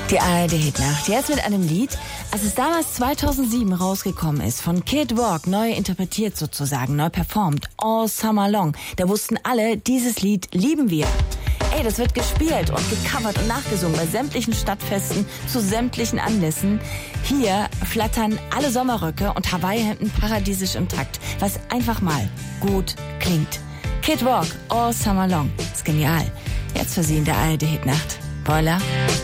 Die ARD-Hitnacht. Jetzt mit einem Lied, als es damals 2007 rausgekommen ist, von Kid Rock, neu interpretiert sozusagen, neu performt, All Summer Long. Da wussten alle, dieses Lied lieben wir. Ey, das wird gespielt und gecovert und nachgesungen bei sämtlichen Stadtfesten, zu sämtlichen Anlässen. Hier flattern alle Sommerröcke und Hawaii-Hemden paradiesisch im Takt, was einfach mal gut klingt. Kid Rock, All Summer Long. Ist genial. Jetzt für Sie in der ARD-Hitnacht. Boiler.